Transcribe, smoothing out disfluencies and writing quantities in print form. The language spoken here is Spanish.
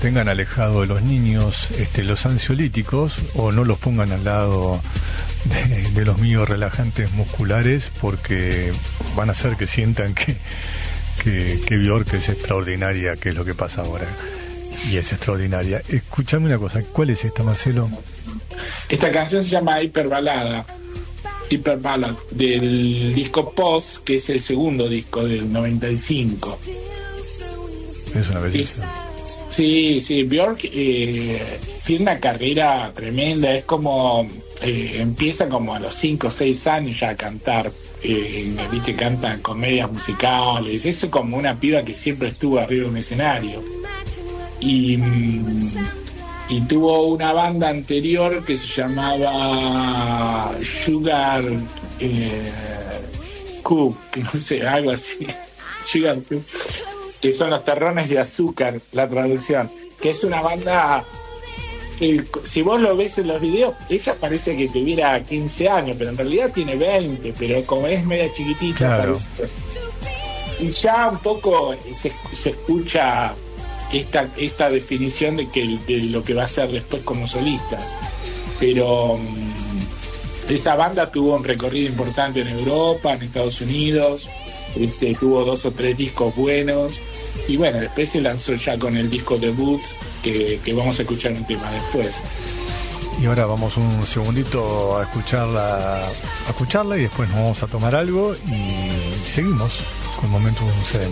mantengan alejados de los niños los ansiolíticos, o no los pongan al lado de los míos relajantes musculares, porque van a hacer que sientan que Björk es extraordinaria, que es lo que pasa ahora. Y es extraordinaria. Escúchame una cosa, ¿cuál es esta, Marcelo? Esta canción se llama Hyperballad, del disco Post, que es el segundo disco del 95. Es una belleza. Sí, Björk tiene una carrera tremenda, es como empieza como a los 5 o 6 años ya a cantar, viste, canta comedias musicales, eso como una piba que siempre estuvo arriba de un escenario. Y tuvo una banda anterior que se llamaba Sugar Cube, no sé, algo así. Sugar Cube, que son los terrones de azúcar, la traducción, que es una banda que, si vos lo ves en los videos, ella parece que tuviera 15 años, pero en realidad tiene 20, pero como es media chiquitita, claro. Y ya un poco se escucha esta definición de lo que va a ser después como solista. Pero esa banda tuvo un recorrido importante en Europa, en Estados Unidos, tuvo 2 o 3 discos buenos, y bueno, después se lanzó ya con el disco debut, que vamos a escuchar un tema después. Y ahora vamos un segundito a escucharla y después nos vamos a tomar algo y seguimos con Momentum CM.